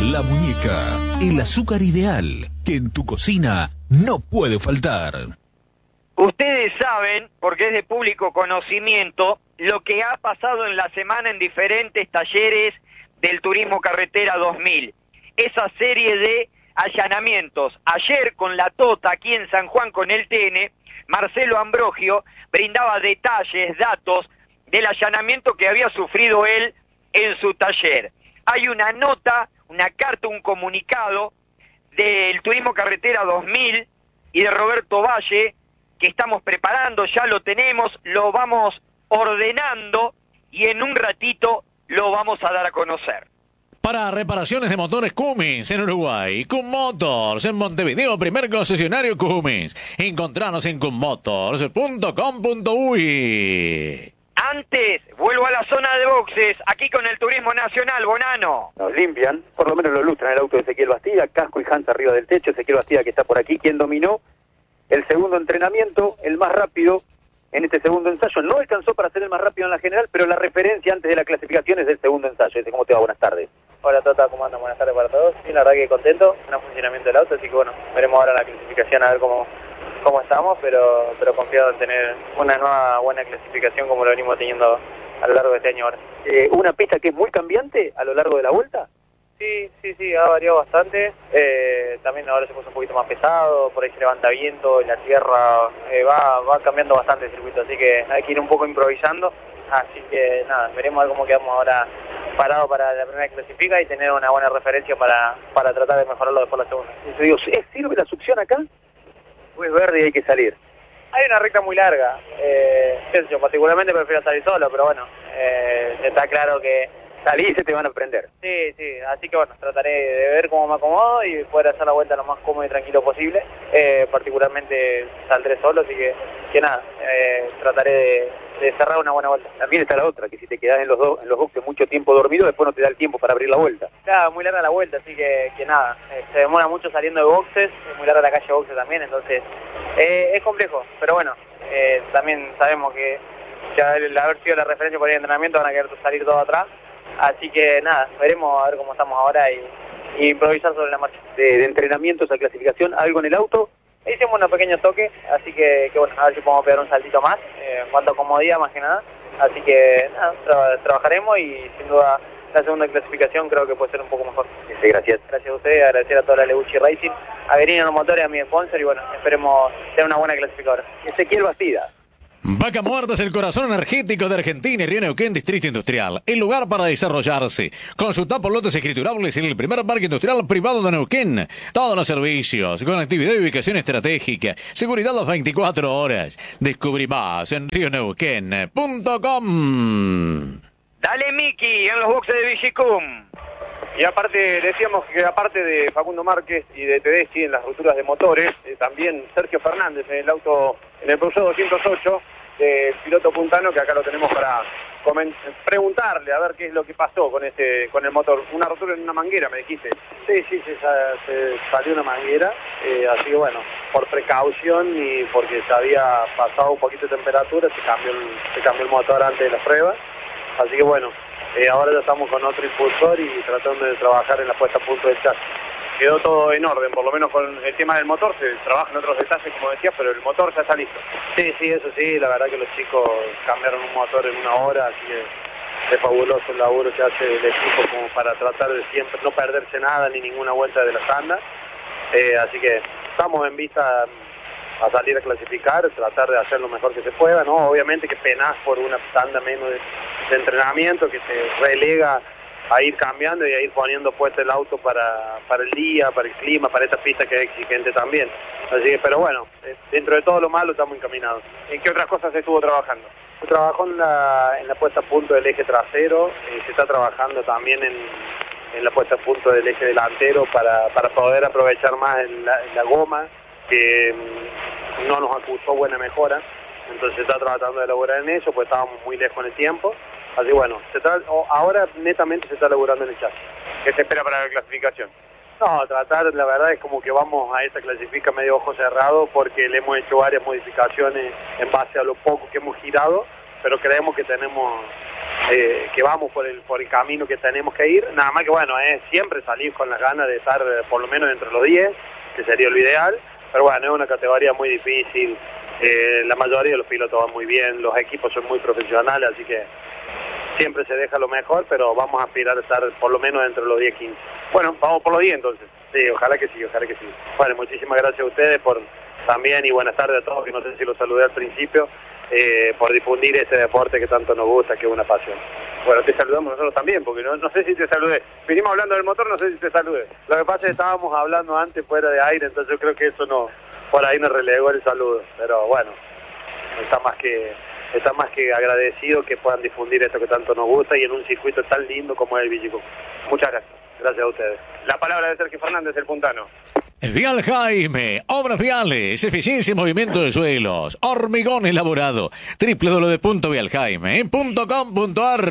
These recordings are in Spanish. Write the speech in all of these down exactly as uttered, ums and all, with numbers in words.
La Muñeca, el azúcar ideal que en tu cocina no puede faltar. Ustedes saben, porque es de público conocimiento, lo que ha pasado en la semana en diferentes talleres del Turismo Carretera dos mil. Esa serie de allanamientos. Ayer con la Tota, aquí en San Juan con el T N, Marcelo Ambrogio brindaba detalles, datos del allanamiento que había sufrido él en su taller. Hay una nota, una carta, un comunicado del Turismo Carretera dos mil y de Roberto Valle, que estamos preparando, ya lo tenemos, lo vamos ordenando y en un ratito lo vamos a dar a conocer. Para reparaciones de motores Cummins en Uruguay, Cum Motors en Montevideo, primer concesionario Cummins. Encontranos en cum motors punto com punto uy. Antes, vuelvo a la zona de boxes, aquí con el Turismo Nacional, Bonano. Nos limpian, por lo menos lo lustran el auto de Ezequiel Bastida, casco y Hans arriba del techo, Ezequiel Bastida que está por aquí, quien dominó el segundo entrenamiento, el más rápido en este segundo ensayo. No alcanzó para ser el más rápido en la general, pero la referencia antes de la clasificación es del segundo ensayo. ¿Cómo te va? Buenas tardes. Hola Tota, ¿cómo andan? Buenas tardes para todos. Sí, la verdad que contento, buen funcionamiento del auto, así que bueno, veremos ahora la clasificación a ver cómo, cómo estamos, pero, pero confiado en tener una nueva buena clasificación como lo venimos teniendo a lo largo de este año ahora. Eh, ¿Una pista que es muy cambiante a lo largo de la vuelta? Sí, sí, sí, ha variado bastante. Eh, también ahora se puso un poquito más pesado, por ahí se levanta viento, la tierra eh, va, va cambiando bastante el circuito, así que hay que ir un poco improvisando. Así que nada, veremos a ver cómo quedamos ahora parados para la primera clasifica y tener una buena referencia para, para tratar de mejorarlo después la segunda. Eso digo, ¿sirve la succión acá? ¿O es verde y hay que salir? Hay una recta muy larga. Eh, yo particularmente prefiero salir solo, pero bueno, eh, está claro que salí y se te van a prender. Sí, sí, así que bueno, trataré de ver cómo me acomodo y poder hacer la vuelta lo más cómodo y tranquilo posible. Eh, particularmente saldré solo, así que, que nada, eh, trataré de, de cerrar una buena vuelta. También está la otra, que si te quedás en los dos, en los boxes mucho tiempo dormido, después no te da el tiempo para abrir la vuelta. Claro, muy larga la vuelta, así que, que nada, eh, se demora mucho saliendo de boxes, es muy larga la calle de boxes también, entonces eh, es complejo, pero bueno, eh, también sabemos que, que al haber sido la referencia por el entrenamiento van a querer salir todo atrás. Así que nada, veremos a ver cómo estamos ahora y, y improvisar sobre la marcha. De, de entrenamientos a clasificación, ¿algo en el auto? Hicimos unos pequeños toques, así que, que bueno, a ver si podemos pegar un saltito más, eh, en cuanto a comodidad más que nada. Así que nada, tra trabajaremos y sin duda la segunda clasificación creo que puede ser un poco mejor. Sí, gracias. Gracias a ustedes, agradecer a toda la Leuchi Racing, a Verino los motores, a mi sponsor y bueno, esperemos tener una buena clasificadora. Ezequiel Bastida. Vaca Muerta es el corazón energético de Argentina y Río Neuquén, Distrito Industrial. El lugar para desarrollarse. Consulta por lotes escriturables en el primer parque industrial privado de Neuquén. Todos los servicios, conectividad y ubicación estratégica. Seguridad las veinticuatro horas. Descubrí más en río neuquén punto com. Dale, Miki, en los boxes de Vigicum. Y aparte, decíamos que aparte de Facundo Márquez y de Tedeschi en las rupturas de motores, eh, también Sergio Fernández en el auto, en el Peugeot doscientos ocho, del piloto puntano, que acá lo tenemos para preguntarle a ver qué es lo que pasó con ese con el motor. Una rotura en una manguera, me dijiste. Sí, sí, se, se salió una manguera, eh, así que bueno, por precaución y porque se había pasado un poquito de temperatura, se cambió el, se cambió el motor antes de la prueba, así que bueno. Eh, ahora ya estamos con otro impulsor y tratando de trabajar en la puesta a punto del chasis. Quedó todo en orden, por lo menos con el tema del motor, se trabaja en otros detalles como decías, pero el motor ya está listo. Sí, sí, eso sí, la verdad que los chicos cambiaron un motor en una hora, así que es fabuloso el laburo que hace el equipo como para tratar de siempre no perderse nada ni ninguna vuelta de la tanda. Eh, así que estamos en vista a salir a clasificar, tratar de hacer lo mejor que se pueda, ¿no? Obviamente que penás por una tanda menos de, de entrenamiento, que te relega a ir cambiando y a ir poniendo puesto el auto para, para el día, para el clima, para esta pista que es exigente también. Así que, pero bueno, dentro de todo lo malo estamos encaminados. ¿En qué otras cosas se estuvo trabajando? Se trabajó en la, en la puesta a punto del eje trasero, eh, se está trabajando también en, en la puesta a punto del eje delantero para, para poder aprovechar más en la, en la goma, que no nos acusó buena mejora, entonces se está tratando de elaborar en eso, pues estábamos muy lejos en el tiempo, así bueno, se está, ahora netamente se está elaborando en el chasis. ¿Qué se espera para la clasificación? No, tratar, la verdad es como que vamos a esta clasifica medio ojo cerrado porque le hemos hecho varias modificaciones en base a lo poco que hemos girado, pero creemos que tenemos eh, que vamos por el por el camino que tenemos que ir, nada más que bueno, es siempre salir con las ganas de estar eh, por lo menos entre los diez, que sería lo ideal, pero bueno, es una categoría muy difícil, eh, la mayoría de los pilotos van muy bien, los equipos son muy profesionales, así que siempre se deja lo mejor, pero vamos a aspirar a estar por lo menos entre los diez, quince. Bueno, vamos por los diez entonces. Sí, ojalá que sí, ojalá que sí. Bueno, muchísimas gracias a ustedes por también y buenas tardes a todos, que no sé si los saludé al principio, eh, por difundir ese deporte que tanto nos gusta, que es una pasión. Bueno, te saludamos nosotros también, porque no, no sé si te saludé. Vinimos hablando del motor, no sé si te saludé. Lo que pasa es que estábamos hablando antes fuera de aire, entonces yo creo que eso no, por ahí nos relegó el saludo. Pero bueno, está más que... está más que agradecido que puedan difundir esto que tanto nos gusta y en un circuito tan lindo como es el Villicum. Muchas gracias, gracias a ustedes. La palabra de Sergio Fernández, el puntano. Vial Jaime, obras viales, eficiencia y movimiento de suelos, hormigón elaborado, doble u doble u doble u punto vial jaime punto com punto a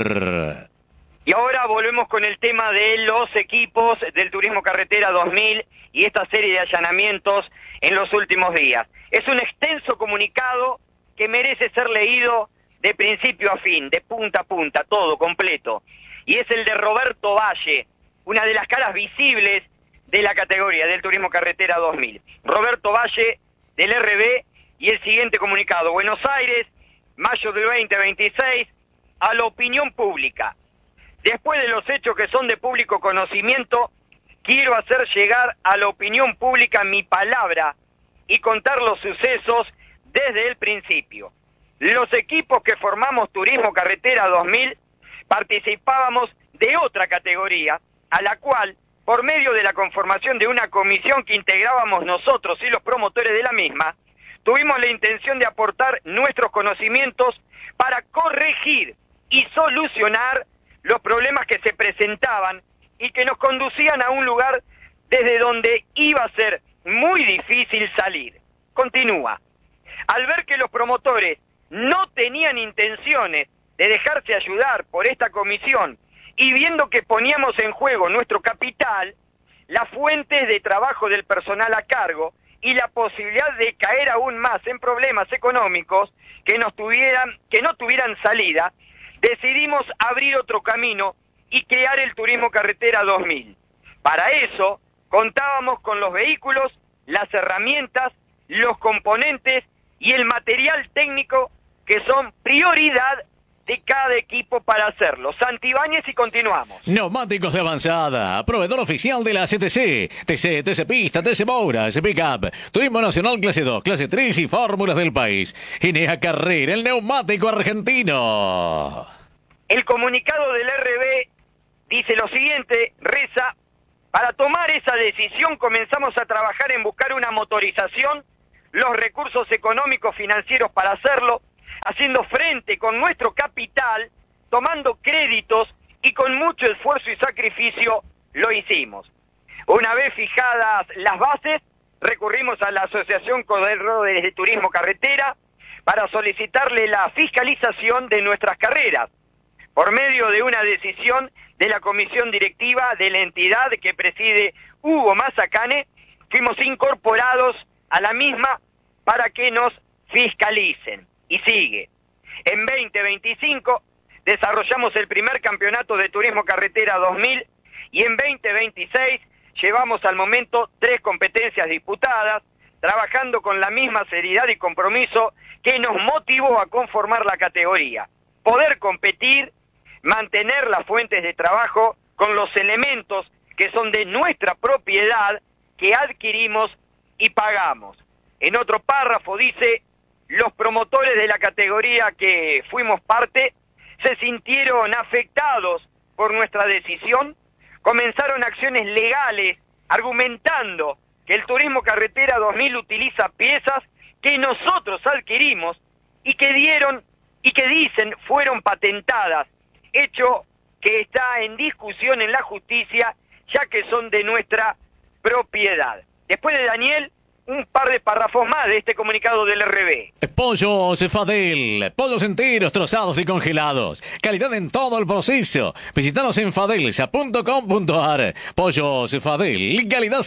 r. Y ahora volvemos con el tema de los equipos del Turismo Carretera dos mil y esta serie de allanamientos en los últimos días. Es un extenso comunicado que merece ser leído de principio a fin, de punta a punta, todo completo. Y es el de Roberto Valle, una de las caras visibles de la categoría del Turismo Carretera dos mil. Roberto Valle, del R B, y el siguiente comunicado. Buenos Aires, mayo del veinte veintiséis, a la opinión pública. Después de los hechos que son de público conocimiento, quiero hacer llegar a la opinión pública mi palabra y contar los sucesos desde el principio. Los equipos que formamos Turismo Carretera dos mil participábamos de otra categoría, a la cual, por medio de la conformación de una comisión que integrábamos nosotros y los promotores de la misma, tuvimos la intención de aportar nuestros conocimientos para corregir y solucionar los problemas que se presentaban y que nos conducían a un lugar desde donde iba a ser muy difícil salir. Continúa. Al ver que los promotores no tenían intenciones de dejarse ayudar por esta comisión y viendo que poníamos en juego nuestro capital, las fuentes de trabajo del personal a cargo y la posibilidad de caer aún más en problemas económicos que, nos tuvieran, que no tuvieran salida, decidimos abrir otro camino y crear el Turismo Carretera dos mil. Para eso contábamos con los vehículos, las herramientas, los componentes y el material técnico que son prioridad de cada equipo para hacerlo. Santibáñez y continuamos. Neumáticos de avanzada, proveedor oficial de la C T C, T C, T C Pista, T C Moura, T C Pickup, Turismo Nacional Clase dos, Clase tres y fórmulas del país. Enea Carrera, el neumático argentino. El comunicado del R B dice lo siguiente, reza: para tomar esa decisión comenzamos a trabajar en buscar una motorización, los recursos económicos financieros para hacerlo, haciendo frente con nuestro capital, tomando créditos y con mucho esfuerzo y sacrificio lo hicimos. Una vez fijadas las bases, recurrimos a la Asociación Codero de Turismo Carretera para solicitarle la fiscalización de nuestras carreras, por medio de una decisión de la comisión directiva de la entidad que preside Hugo Mazacane, fuimos incorporados a la misma para que nos fiscalicen. Y sigue. En veinte veinticinco desarrollamos el primer campeonato de Turismo Carretera dos mil y en veinte veintiséis llevamos al momento tres competencias disputadas, trabajando con la misma seriedad y compromiso que nos motivó a conformar la categoría. Poder competir, mantener las fuentes de trabajo con los elementos que son de nuestra propiedad, que adquirimos y pagamos. En otro párrafo dice: los promotores de la categoría que fuimos parte se sintieron afectados por nuestra decisión, comenzaron acciones legales argumentando que el Turismo Carretera dos mil utiliza piezas que nosotros adquirimos y que dieron y que dicen fueron patentadas, hecho que está en discusión en la justicia ya que son de nuestra propiedad. Después de Daniel, un par de párrafos más de este comunicado del R B. Pollos Fadel, pollos enteros, trozados y congelados. Calidad en todo el proceso. Visítanos en fadelsa punto com punto a r. Pollos Fadel, calidad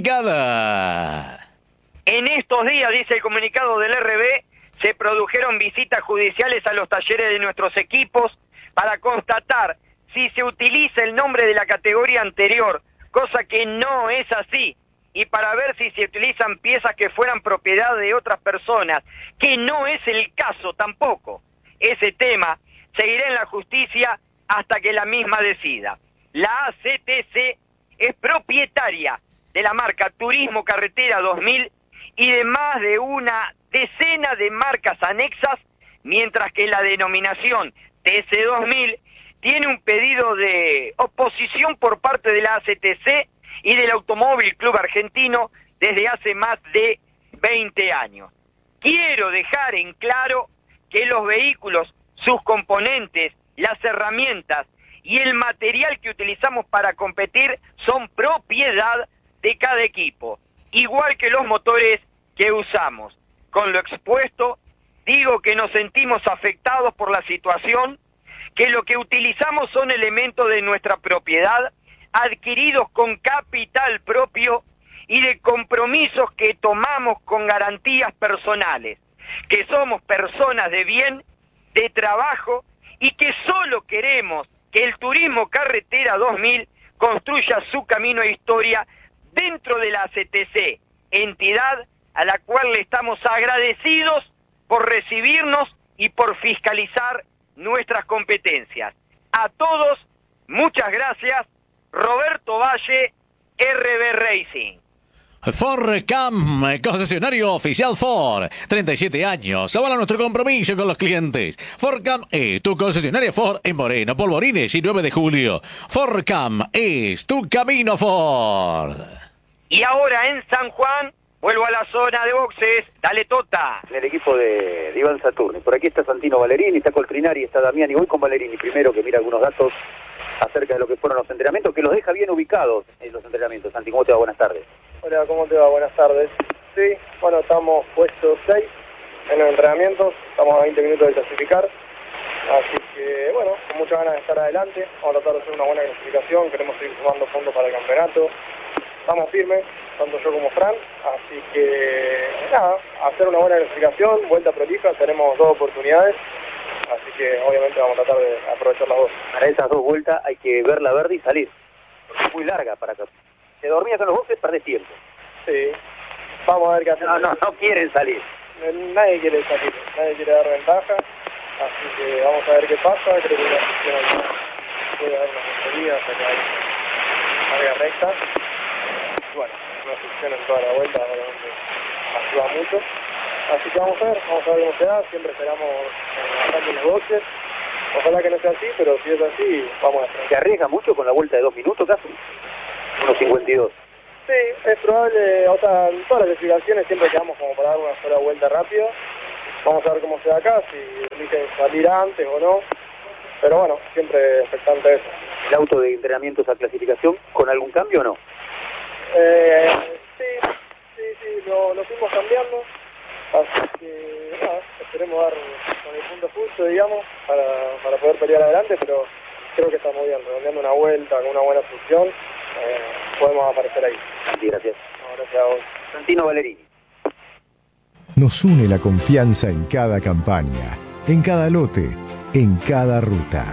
certificada. En estos días, dice el comunicado del R B, se produjeron visitas judiciales a los talleres de nuestros equipos para constatar si se utiliza el nombre de la categoría anterior, cosa que no es así, y para ver si se utilizan piezas que fueran propiedad de otras personas, que no es el caso tampoco. Ese tema seguirá en la justicia hasta que la misma decida. La A C T C es propietaria de la marca Turismo Carretera dos mil y de más de una decena de marcas anexas, mientras que la denominación T C dos mil tiene un pedido de oposición por parte de la A C T C y del Automóvil Club Argentino desde hace más de veinte años. Quiero dejar en claro que los vehículos, sus componentes, las herramientas y el material que utilizamos para competir son propiedad de cada equipo, igual que los motores que usamos. Con lo expuesto, digo que nos sentimos afectados por la situación, que lo que utilizamos son elementos de nuestra propiedad, adquiridos con capital propio y de compromisos que tomamos con garantías personales, que somos personas de bien, de trabajo, y que solo queremos que el Turismo Carretera dos mil construya su camino e historia dentro de la A C T C, entidad a la cual le estamos agradecidos por recibirnos y por fiscalizar nuestras competencias. A todos, muchas gracias. Roberto Valle, R B Racing. Fordcam, concesionario oficial Ford. treinta y siete años, avala nuestro compromiso con los clientes. Fordcam es tu concesionaria Ford en Moreno, Polvorines y nueve de julio. Fordcam es tu camino Ford. Y ahora en San Juan, vuelvo a la zona de boxes. Dale, Tota. En el equipo de, de Iván Saturni. Por aquí está Santino Valerini, está Coltrinari, está Damián. Y voy con Valerini primero, que mira algunos datos acerca de lo que fueron los entrenamientos, que los deja bien ubicados en los entrenamientos. Santi, ¿cómo te va? Buenas tardes. Hola, ¿cómo te va? Buenas tardes. Sí, bueno, estamos puestos seis en los entrenamientos, estamos a veinte minutos de clasificar, así que, bueno, con muchas ganas de estar adelante, vamos a tratar de hacer una buena clasificación, queremos seguir sumando fondos para el campeonato, estamos firmes, tanto yo como Fran, así que, nada, hacer una buena clasificación, vuelta prolija, tenemos dos oportunidades, así que obviamente vamos a tratar de aprovechar las dos. Para esas dos vueltas hay que ver la verde y salir, porque es muy larga para acá. Te dormías con los boxes, perdés tiempo. Sí, vamos a ver qué hacemos. No, no, no quieren salir. Nadie quiere salir, nadie quiere dar ventaja, así que vamos a ver qué pasa. Creo que la sesión puede haber una mejoría hasta que hay larga recta. Bueno, una sesión en toda la vuelta realmente ayuda mucho. Así que vamos a ver, vamos a ver cómo se da. Siempre esperamos bastante en los boxes. Ojalá que no sea así, pero si es así, vamos a hacer. ¿Te arriesga mucho con la vuelta de dos minutos casi? uno cincuenta y dos. Sí, es probable, o sea, en todas las clasificaciones siempre quedamos como para dar una sola vuelta rápido. Vamos a ver cómo se da acá, si eligen salir antes o no. Pero bueno, siempre expectante eso. ¿El auto de entrenamiento esa clasificación con algún cambio o no? Eh, sí, sí, sí, lo, lo fuimos cambiando. Así que, nada, esperemos dar con el punto justo, digamos, para, para poder pelear adelante, pero creo que estamos bien, redondeando una vuelta con una buena función. Eh, podemos aparecer ahí. Santi, gracias. No, gracias a vos. Santino Valerini. Nos une la confianza en cada campaña, en cada lote, en cada ruta.